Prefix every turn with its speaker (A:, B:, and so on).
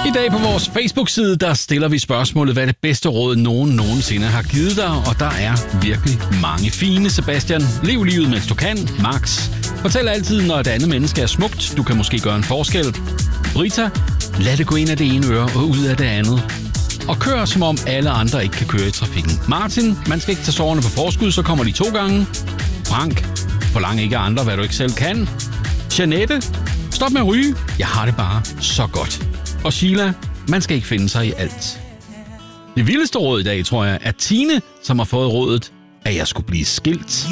A: I dag på vores Facebook-side, der stiller vi spørgsmålet, hvad er det bedste råd, nogen nogensinde har givet dig? Og der er virkelig mange fine. Sebastian, lev livet, mens du kan. Max, fortæl altid, når et andet menneske er smukt. Du kan måske gøre en forskel. Brita, lad det gå ind af det ene øre og ud af det andet. Og kør, som om alle andre ikke kan køre i trafikken. Martin, man skal ikke tage sårene på forskud, så kommer de 2 gange. Frank, forlang ikke af andre, hvad du ikke selv kan. Jeanette, stop med at ryge. Jeg har det bare så godt. Og Sheila, man skal ikke finde sig i alt. Det vildeste råd i dag, tror jeg, er Tine, som har fået rådet, at jeg skulle blive skilt.